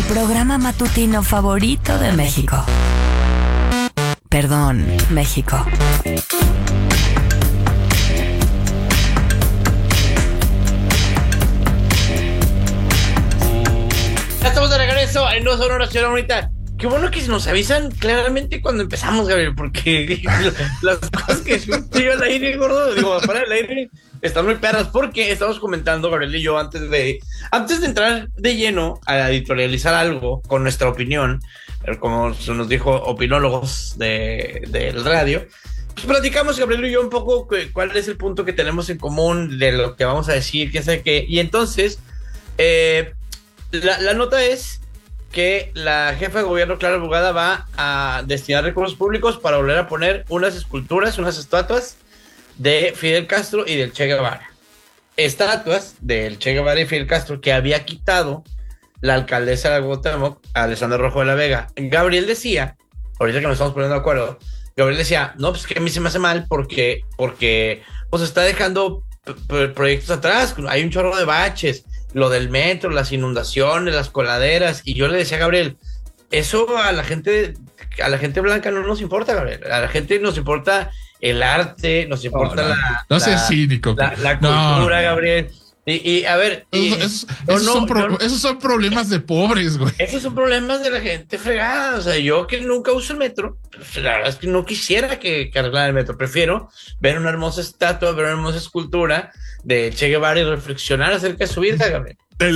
programa matutino favorito de México. Perdón, México. Ya estamos de regreso en 2 horas, señora bonita. Qué bueno que nos avisan claramente cuando empezamos, Gabriel, porque las cosas que yo al aire, gordo, digo, para el aire, están muy perras, porque estamos comentando, Gabriel y yo, antes de entrar de lleno a editorializar algo con nuestra opinión, como se nos dijo, opinólogos del radio, pues platicamos, Gabriel y yo, un poco cuál es el punto que tenemos en común de lo que vamos a decir, qué sé qué, y entonces, la nota es que la jefa de gobierno, Clara Brugada, va a destinar recursos públicos para volver a poner unas esculturas, unas estatuas de Fidel Castro y del Che Guevara. Estatuas del Che Guevara y Fidel Castro que había quitado la alcaldesa de Cuauhtémoc, Alessandra Rojo de la Vega. Gabriel decía, ahorita que nos estamos poniendo de acuerdo, Gabriel decía, no, pues que a mí se me hace mal porque pues está dejando proyectos atrás, hay un chorro de baches, lo del metro, las inundaciones, las coladeras, y yo le decía a Gabriel, eso a la gente blanca no nos importa, Gabriel, a la gente nos importa el arte, nos importa no seas cínico, la cultura, Gabriel. Y a ver, esos son problemas de pobres, güey. Esos son problemas de la gente fregada. O sea, yo que nunca uso el metro, la verdad es que no quisiera que arreglara el metro. Prefiero ver una hermosa estatua, ver una hermosa escultura de Che Guevara y reflexionar acerca de su vida, Gabriel.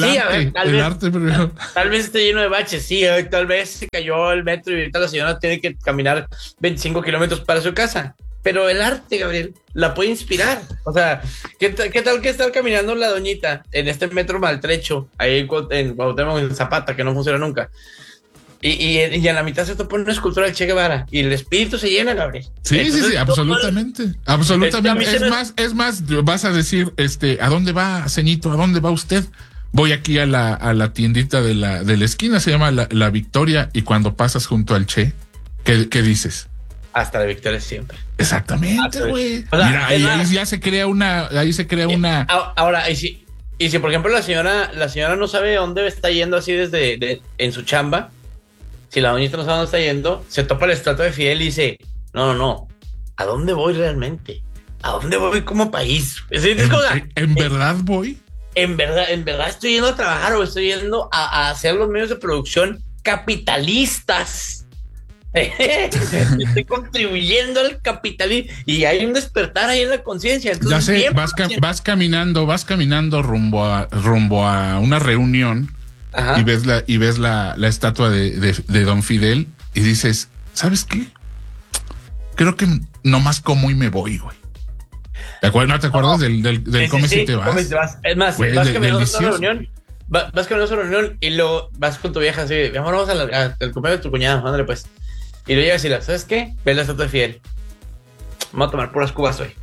Tal vez esté lleno de baches, sí, tal vez se cayó el metro y ahorita la señora tiene que caminar 25 kilómetros para su casa. Pero el arte, Gabriel, la puede inspirar. O sea, ¿qué tal que estar caminando la doñita en este metro maltrecho, ahí en Cuauhtémoc, en Zapata, que no funciona nunca? Y en la mitad se topa una escultura del Che Guevara y el espíritu se llena, Gabriel. Sí, entonces, sí, absolutamente. Absolutamente. Es más, vas a decir, ¿a dónde va, ceñito? ¿A dónde va usted? Voy aquí a la tiendita de la esquina, se llama la Victoria, y cuando pasas junto al Che, ¿qué dices? Hasta la victoria siempre. Exactamente, güey. O sea, mira, ahí ya se crea una. Ahora, y si por ejemplo la señora no sabe dónde está yendo así desde en su chamba, si la doñita no sabe dónde está yendo, se topa la estatua de Fidel y dice, no, ¿a dónde voy realmente? ¿A dónde voy como país? ¿En verdad voy? En verdad estoy yendo a trabajar o estoy yendo a hacer los medios de producción capitalistas. Estoy contribuyendo al capitalismo y hay un despertar ahí en la conciencia. Ya sé, vas caminando rumbo a una reunión. Ajá. y ves la estatua de Don Fidel y dices, ¿sabes qué? Creo que nomás como y me voy, güey. ¿No te acuerdas del come si te vas? Es más, güey, vas caminando a una reunión. Vas caminando a una reunión y luego vas con tu vieja así, vamos al cumpleaños de tu cuñado, ándale pues. Y lo llegas y le ¿sabes qué? Ves la estatua de Fidel. Vamos a tomar puras cubas hoy.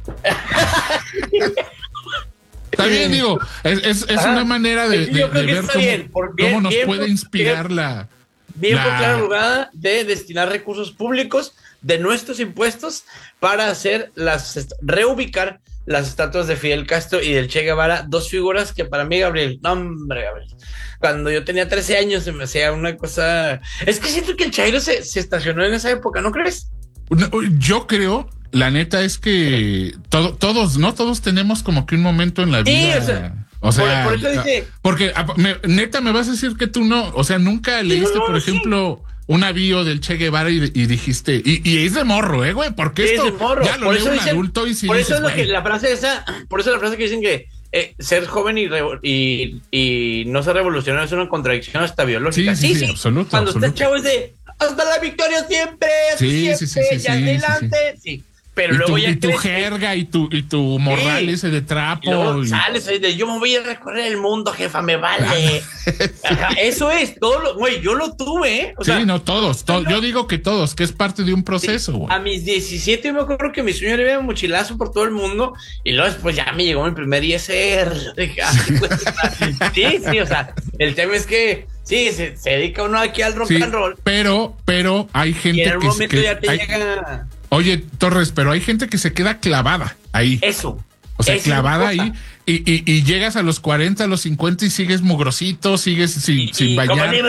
Está bien, digo, es una manera de ver cómo nos puede inspirar la... Bien por Clara Brugada de destinar recursos públicos de nuestros impuestos para reubicar las estatuas de Fidel Castro y del Che Guevara, dos figuras que para mí, Gabriel, cuando yo tenía 13 años se me hacía una cosa... Es que siento que el Chairo se estacionó en esa época, ¿no crees? Yo creo, la neta es que todos tenemos como que un momento en la vida... Sí, o sea, por eso dice... Porque neta me vas a decir que tú no, o sea, nunca leíste, por ejemplo... un avión del Che Guevara y dijiste, y es de morro, güey, porque esto ya lo lee un adulto y si por dices, eso es la frase que dicen que ser joven y no ser revolucionario es una contradicción hasta biológica. Sí, absoluto. Cuando estás chavo es de hasta la victoria siempre, adelante, sí. Pero luego ya tu jerga y tu morral ese de trapo. Sales ahí de yo me voy a recorrer el mundo, jefa, me vale. Ajá, eso es todo, güey, yo lo tuve, o sea, todos. Yo digo que todos, que es parte de un proceso, güey. A mis 17 yo me acuerdo que mi sueño era un mochilazo por todo el mundo y luego después ya me llegó mi primer ISR. Sí, o sea, el tema es que sí, se dedica uno aquí al rock and roll. Pero hay gente y en un momento ya te llega... Oye, Torres, pero hay gente que se queda clavada ahí. Eso. O sea, clavada ahí. y llegas a los 40, a los 50 y sigues mugrosito, sigues sin bañarte.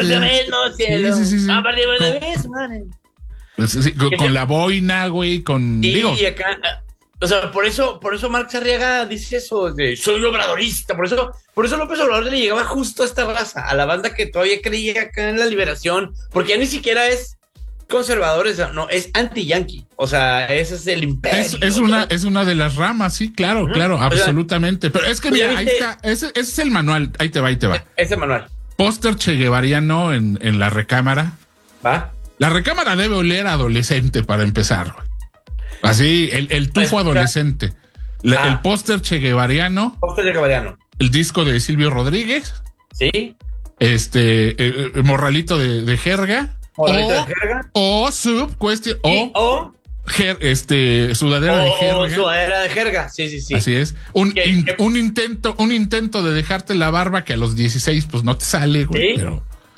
Con la boina, güey, y acá, o sea, por eso Marx Arriaga dice eso de soy obradorista, por eso López Obrador le llegaba justo a esta raza, a la banda que todavía creía acá en la liberación, porque ya ni siquiera es conservadores, no, es anti-yanqui, o sea, ese es el imperio. Es una de las ramas, sí, claro, absolutamente. Pero es que mira, ahí está, ese es el manual, ahí te va. Es el manual. Póster cheguevariano en la recámara. ¿Va? La recámara debe oler a adolescente para empezar, güey. Así, el tufo adolescente. El póster cheguevariano. El disco de Silvio Rodríguez. Sí. El morralito de jerga. O sudadera de jerga. Sudadera de jerga, sí. Así es. Un intento de dejarte la barba que a los 16 pues no te sale, güey. ¿Sí?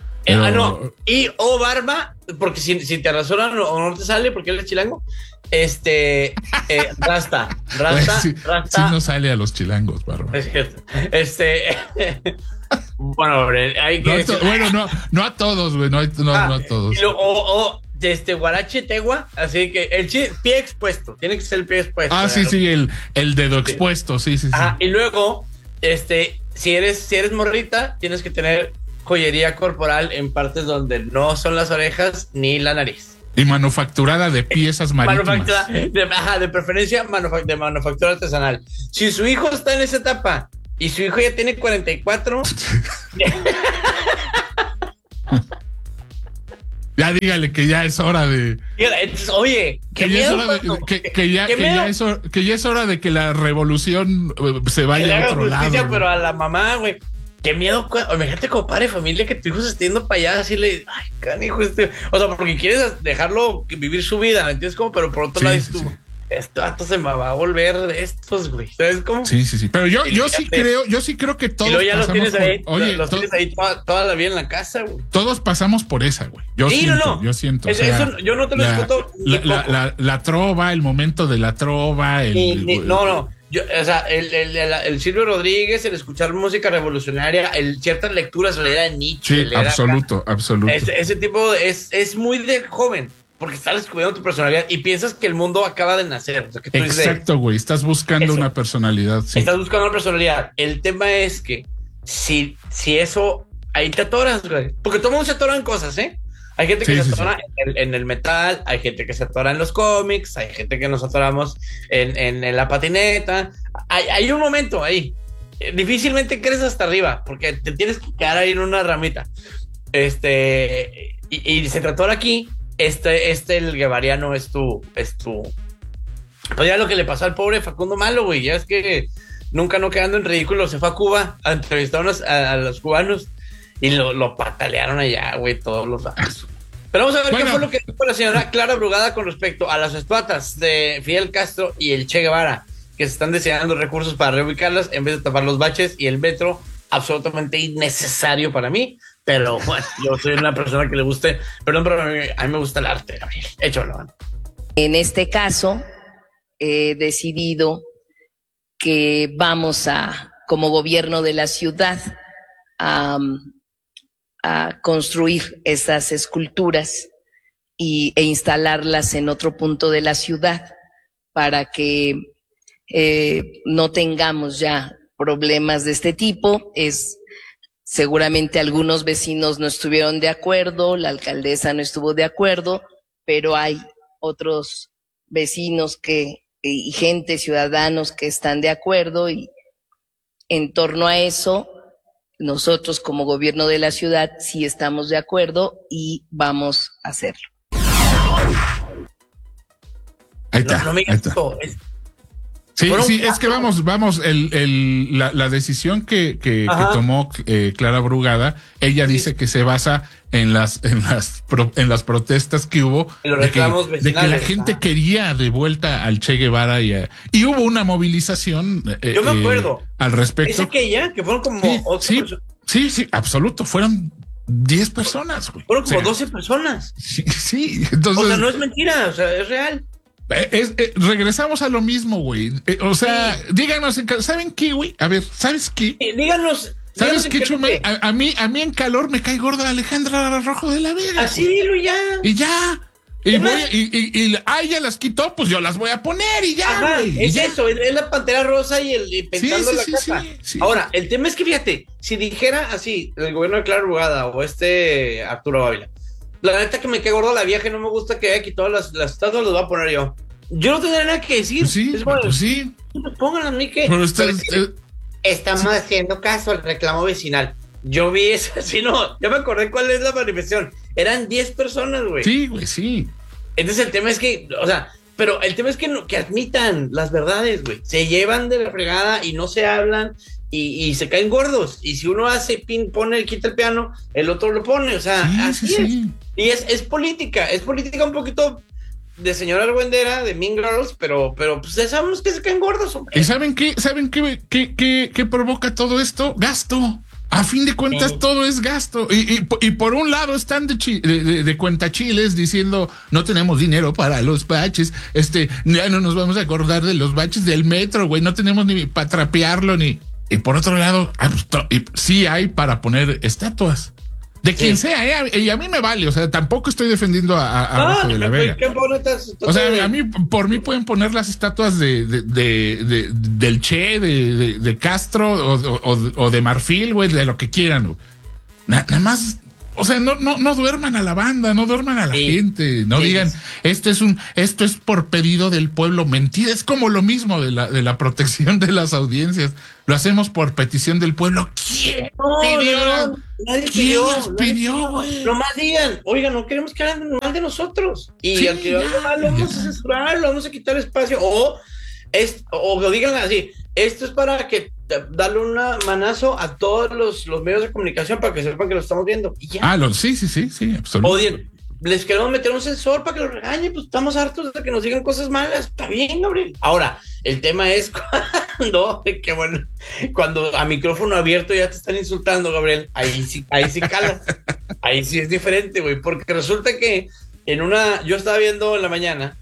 O barba, porque si te razonan o no te sale porque eres chilango. Rasta. Sí no sale a los chilangos, barba. Es cierto. Bueno, hay que no a todos, güey, no a todos. Guarache tegua, así que el pie expuesto, tiene que ser el pie expuesto. Sí, el dedo expuesto, sí. Y luego, si eres morrita, tienes que tener joyería corporal en partes donde no son las orejas ni la nariz. Y manufacturada de piezas marítimas. De preferencia de manufactura artesanal. Si su hijo está en esa etapa y su hijo ya tiene 44... Ya dígale que ya es hora de... Oye, que ya es hora de que la revolución se vaya a otro lado. Pero a la mamá, güey. Qué miedo, imagínate como padre de familia que tu hijo se esté yendo para allá, así le, ay, canijo, o sea, porque quieres dejarlo vivir su vida, ¿me entiendes? Como, pero por otro lado dices tú, este vato se me va a volver de estos, güey, ¿sabes cómo? Sí, pero yo sí creo que todos. Y luego ya los tienes ahí, tienes ahí toda la vida en la casa, güey. Todos pasamos por esa, güey. Yo siento. Eso, yo no te lo discuto. La trova, el momento de la trova, no. El Silvio Rodríguez, el escuchar música revolucionaria, ciertas lecturas, leer a Nietzsche. Sí, absoluto. Ese tipo es muy de joven, porque estás descubriendo tu personalidad y piensas que el mundo acaba de nacer. O sea, que tú exacto, güey, estás buscando una personalidad. Sí. Estás buscando una personalidad. El tema es que si eso, ahí te atoras, güey. Porque todo el mundo se atora en cosas, ¿eh? Hay gente que se atora en el metal, hay gente que se atora en los cómics, hay gente que nos atoramos en la patineta. Hay un momento ahí. Difícilmente crees hasta arriba, porque te tienes que quedar ahí en una ramita. Y se trató aquí. El guevariano es tu. Pues ya lo que le pasó al pobre Facundo Malo, güey. Ya es que nunca no quedando en ridículo, se fue a Cuba a entrevistar a los cubanos. Y lo patalearon allá, güey, todos los datos. Pero vamos a ver qué fue lo que dijo la señora Clara Brugada con respecto a las estatuas de Fidel Castro y el Che Guevara, que se están deseando recursos para reubicarlas en vez de tapar los baches y el metro, absolutamente innecesario para mí. Pero bueno, yo soy una persona que le guste, perdón, pero a mí me gusta el arte, Gabriel. Échalo. En este caso, he decidido que vamos como gobierno de la ciudad, a construir esas esculturas e instalarlas en otro punto de la ciudad para que no tengamos ya problemas de este tipo. Seguramente algunos vecinos no estuvieron de acuerdo, la alcaldesa no estuvo de acuerdo, pero hay otros vecinos y gente, ciudadanos que están de acuerdo, y en torno a eso nosotros como gobierno de la ciudad sí estamos de acuerdo y vamos a hacerlo. Ahí está. No me gustó. Sí, es que vamos, la decisión que tomó Clara Brugada, ella dice que se basa en las protestas que hubo de que la gente quería de vuelta al Che Guevara y hubo una movilización yo me acuerdo al respecto. Que fueron como sí, absoluto, fueron 10 personas, güey. Fueron como 12 personas. Sí, entonces. O sea, no es mentira, o sea, es real. regresamos a lo mismo, güey. O sea, díganos, ¿saben qué, güey? A ver, ¿sabes qué? Díganos. ¿Sabes qué, Chumel? A mí en calor me cae gorda Alejandra Rojo de la Vega. Así dilo ya. Y ya. Y ya las quitó, pues yo las voy a poner y ya. Ajá, güey, es eso, es la Pantera Rosa y pintando la casa. Sí. Ahora, el tema es que fíjate, si dijera así, el gobierno de Clara Brugada o Arturo Ávila, la neta que me cae gordo la vieja y no me gusta que haya quitado las estatuas, las voy a poner yo. Yo no tendré nada que decir. Pues sí. Pongan a mí que estamos haciendo caso al reclamo vecinal. Yo vi eso, así no, ya me acordé cuál es la manifestación. Eran 10 personas, güey. Sí, güey, sí. Entonces el tema es que, o sea, pero el tema es que admitan las verdades, güey. Se llevan de la fregada y no se hablan y se caen gordos. Y si uno quita el piano, el otro lo pone, o sea, así es. Y es política un poquito de señora argüendera, de Mean Girls, pero pues ya sabemos que se caen gordos, hombre. ¿Y saben qué provoca todo esto? Gasto. A fin de cuentas, todo es gasto. Y por un lado están de cuentachiles diciendo no tenemos dinero para los baches, ya no nos vamos a acordar de los baches del metro, güey, no tenemos ni para trapearlo ni. Y por otro lado, sí hay para poner estatuas. De quien sea, y a mí me vale, o sea, tampoco estoy defendiendo a Rojo de la Vega. O sea, por mí pueden poner las estatuas del Che, de Castro o de Marfil, güey, de lo que quieran, güey. Nada más, o sea, no duerman a la banda, no duerman a la gente, no digan, esto es por pedido del pueblo. Mentira, es como lo mismo de la protección de las audiencias. Lo hacemos por petición del pueblo. ¿Quién pidió? Nadie pidió, güey. Nomás digan, oiga, no queremos que hablen mal de nosotros. Y al que hable mal lo vamos a censurar, lo vamos a quitar espacio. O digan así, esto es para que darle un manazo a todos los medios de comunicación para que sepan que lo estamos viendo. Y ya. Sí, absolutamente. O bien, les queremos meter un sensor para que los regañen, pues estamos hartos de que nos digan cosas malas. Está bien, Gabriel. Ahora, el tema es cuando a micrófono abierto ya te están insultando, Gabriel, ahí sí calas. Ahí sí es diferente, güey, porque resulta que yo estaba viendo en la mañana,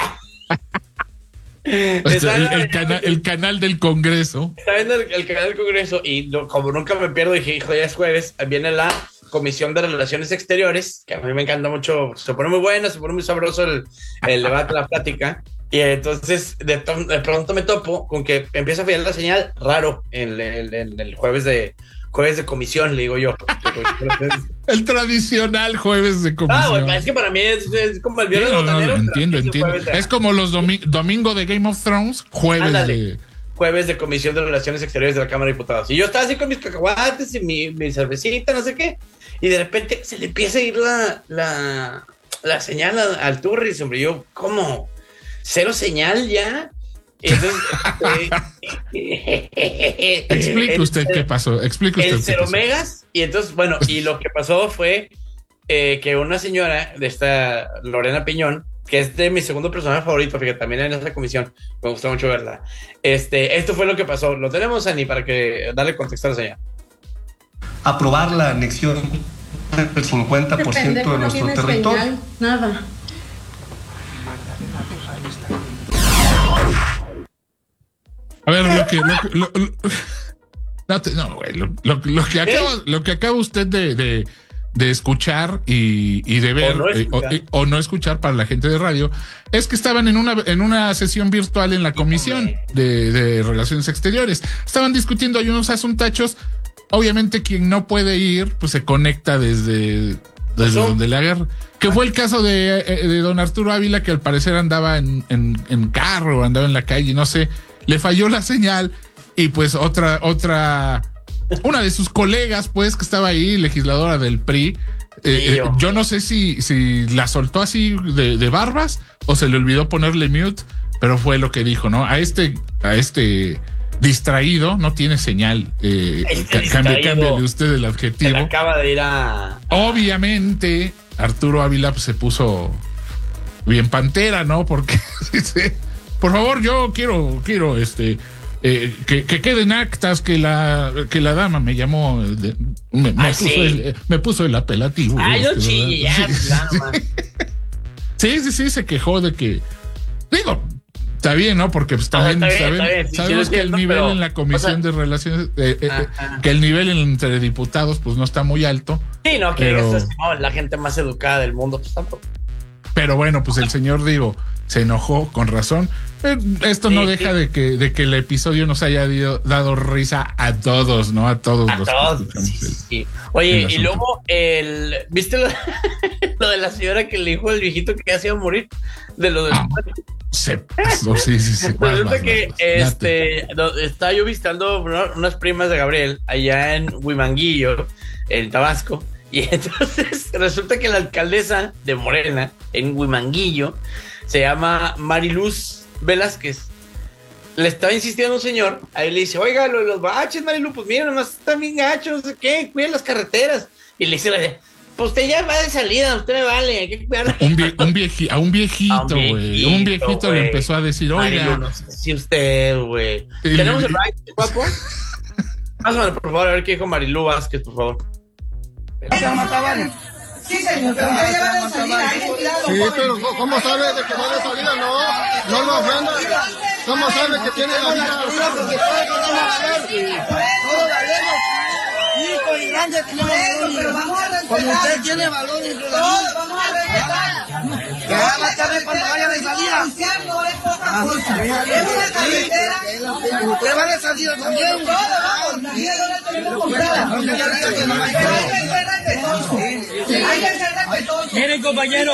el canal del Congreso. Estaba viendo el canal del Congreso y como nunca me pierdo, dije, hijo, ya es jueves, viene la Comisión de Relaciones Exteriores, que a mí me encanta mucho, se pone muy buena, se pone muy sabroso el debate, la plática, y entonces de pronto me topo con que empieza a fallar la señal raro en el jueves de comisión, le digo yo. El tradicional jueves de comisión. Bueno, es que para mí es como el viernes botanero. Entiendo. Es como los domingo de Game of Thrones, jueves de Comisión de Relaciones Exteriores de la Cámara de Diputados. Y yo estaba así con mis cacahuates y mi cervecita, no sé qué, y de repente se le empieza a ir la señal al Turris, hombre. Yo, ¿cómo? ¿Cero señal ya? Entonces, explique usted qué pasó. Explique usted. El 0 megas. Y entonces, bueno, y lo que pasó fue que una señora de esta Lorena Piñón, que es de mi segundo personaje favorito, fíjate, también en esa comisión, me gustó mucho verla. Esto fue lo que pasó. Lo tenemos, Ani, para que darle contexto a la señora. Aprobar la anexión del 50% de nuestro territorio. Señal, nada. A ver, lo que acaba usted de escuchar y de ver o no escuchar para la gente de radio es que estaban en una sesión virtual en la Comisión de Relaciones Exteriores. Estaban discutiendo, hay unos asuntachos. Obviamente quien no puede ir, pues se conecta desde donde le agarra. Que fue el caso de don Arturo Ávila, que al parecer andaba en carro, andaba en la calle, no sé. Le falló la señal y pues una de sus colegas, pues, que estaba ahí, legisladora del PRI, yo no sé si la soltó así de barbas o se le olvidó ponerle mute, pero fue lo que dijo, ¿no? A este distraído no tiene señal. Cámbiale usted el adjetivo. Acaba de ir a... Obviamente, Arturo Ávila pues, se puso bien pantera, ¿no? Porque por favor, yo quiero que queden actas que la dama me llamó, me puso el apelativo. Ay, no chillas, sí, se quejó de que Digo, está bien, ¿no? Porque pues también sabemos que el nivel en la comisión de relaciones, que el nivel entre diputados pues no está muy alto. Sí, no, que eso es la gente más educada del mundo, pues tampoco. Pero bueno, pues el señor, digo, se enojó con razón. Esto no deja de que el episodio nos haya dado risa a todos, ¿no? A todos. Sí. Oye, y luego, ¿viste lo de la señora que le dijo al viejito que ya se iba a morir? De lo del... Sí. Resulta que estaba yo visitando unas primas de Gabriel allá en Huimanguillo, en Tabasco. Y entonces resulta que la alcaldesa de Morena en Huimanguillo se llama Mariluz Velázquez. Le estaba insistiendo un señor, ahí le dice, oiga, los baches, Mariluz, pues miren, nomás están bien gachos, no sé qué, cuiden las carreteras. Y le dice, pues usted ya va de salida, usted me vale, hay que cuidar. A un viejito, güey. Un viejito le empezó a decir, oiga. Mariluz, no sé si usted, güey. ¿Tenemos el right, guapo? Pásame, por favor, a ver qué dijo Mariluz Vázquez, por favor. Sí, señor, pero usted ya va de salida, sí, pero ¿cómo sabe de que va de salida? No lo ofenda. ¿Cómo sabe que tiene la vida? Hijo y grande tenemos valor. Como usted tiene valor en su vida. Vamos a respetar. Que va a estar cuando vaya de salida. Es una carretera. Usted va de salida también. Miren, compañero.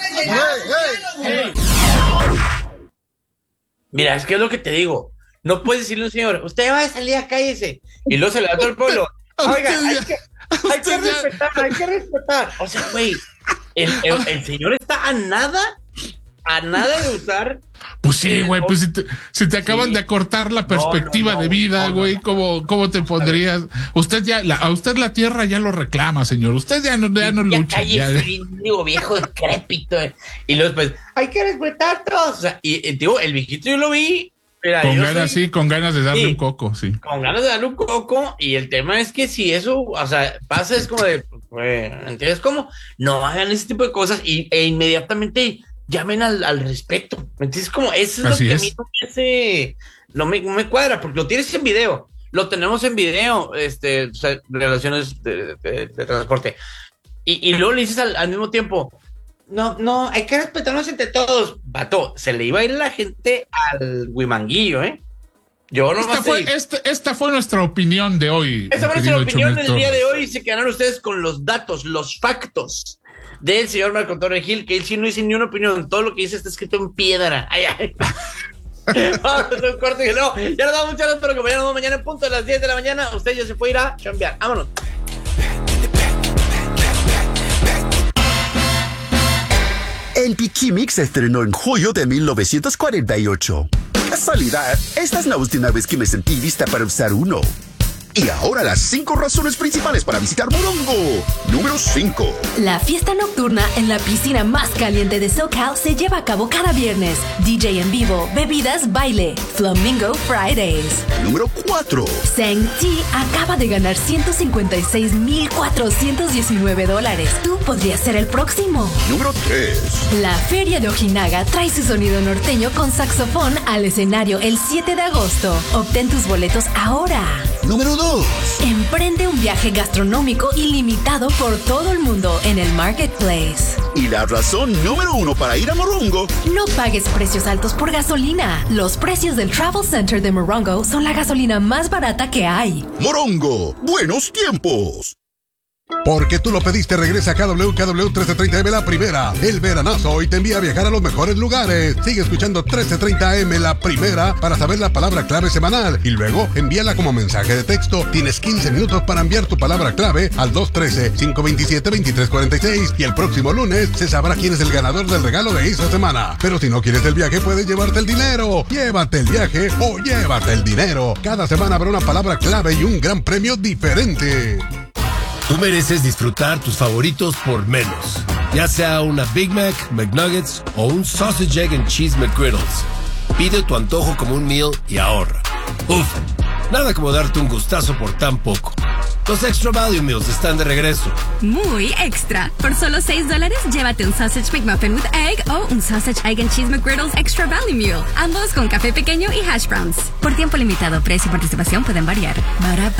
Mira, es que es lo que te digo. No puedes decirle a un señor, usted va de salida, cállese. Y luego se le da todo el pueblo. Oiga, hay que respetar. O sea, güey, el señor está a nada de usar. Pues sí, güey, pues si te acaban de acortar la perspectiva de vida, güey, ¿cómo te pondrías? Usted a usted la tierra ya lo reclama, señor. Usted ya no lucha. Digo, viejo decrépito. Y luego después, hay que respetar todos. O sea, y digo, el viejito yo lo vi. Mira, con ganas de darle un coco, sí. Con ganas de darle un coco, y el tema es que si eso, o sea, pasa, es como de, ¿entiendes cómo? No hagan ese tipo de cosas e inmediatamente llamen al respeto. ¿Me entiendes? Como eso es lo que a mí no me cuadra, porque lo tienes en video, lo tenemos en video, o sea, relaciones de transporte. Y luego le dices al mismo tiempo, no, hay que respetarnos entre todos. Vato, se le iba a ir la gente al Huimanguillo, ¿eh? Yo no esta fue nuestra opinión de hoy. Esta fue nuestra opinión del día de hoy. Se quedaron ustedes con los datos, los factos del señor Marco Antonio Gil, que él sí no dice ni una opinión. Todo lo que dice está escrito en piedra. Ay. Vamos a un corte que no. Ya nos damos muchas gracias por acompañarnos mañana en punto a las 10 de la mañana. Usted ya se puede ir a chambear. Vámonos. El Piquimix se estrenó en julio de 1948. Casualidad, esta es la última vez que me sentí lista para usar uno. Y ahora las 5 razones principales para visitar Morongo. Número 5. La fiesta nocturna en la piscina más caliente de SoCal se lleva a cabo cada viernes. DJ en vivo, bebidas, baile. Flamingo Fridays. Número 4. Sang T acaba de ganar $156,419. Tú podrías ser el próximo. Número 3. La Feria de Ojinaga trae su sonido norteño con saxofón al escenario el 7 de agosto. Obtén tus boletos ahora. Número 2. Emprende un viaje gastronómico ilimitado por todo el mundo en el Marketplace. Y la razón número 1 para ir a Morongo. No pagues precios altos por gasolina. Los precios del Travel Center de Morongo son la gasolina más barata que hay. Morongo, buenos tiempos. Porque tú lo pediste, regresa a KW 1330M La Primera. El veranazo hoy te envía a viajar a los mejores lugares. Sigue escuchando 1330M La Primera para saber la palabra clave semanal y luego envíala como mensaje de texto. Tienes 15 minutos para enviar tu palabra clave al 213-527-2346 y el próximo lunes se sabrá quién es el ganador del regalo de esta semana. Pero si no quieres el viaje, puedes llevarte el dinero. Llévate el viaje o llévate el dinero. Cada semana habrá una palabra clave y un gran premio diferente. Tú mereces disfrutar tus favoritos por menos. Ya sea una Big Mac, McNuggets o un Sausage, Egg and Cheese McGriddles. Pide tu antojo como un meal y ahorra. Uf, nada como darte un gustazo por tan poco. Los Extra Value Meals están de regreso. Muy extra. Por solo $6, llévate un Sausage McMuffin with Egg o un Sausage Egg and Cheese McGriddles Extra Value Meal. Ambos con café pequeño y hash browns. Por tiempo limitado, precio y participación pueden variar.